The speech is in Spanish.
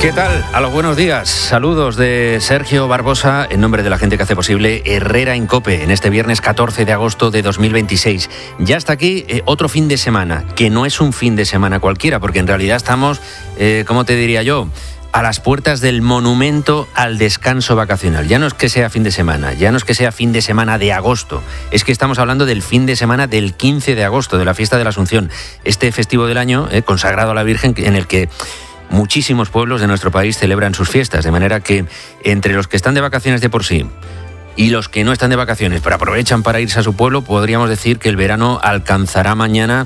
¿Qué tal? A los buenos días. Saludos de Sergio Barbosa en nombre de la gente que hace posible Herrera en COPE en este viernes 14 de agosto de 2026. Ya está aquí otro fin de semana, que no es un fin de semana cualquiera, porque en realidad estamos, ¿cómo te diría yo?, a las puertas del monumento al descanso vacacional. Ya no es que sea fin de semana, ya no es que sea fin de semana de agosto, es que estamos hablando del fin de semana del 15 de agosto, de la fiesta de la Asunción, este festivo del año consagrado a la Virgen, en el que muchísimos pueblos de nuestro país celebran sus fiestas, de manera que entre los que están de vacaciones de por sí y los que no están de vacaciones pero aprovechan para irse a su pueblo, podríamos decir que el verano alcanzará mañana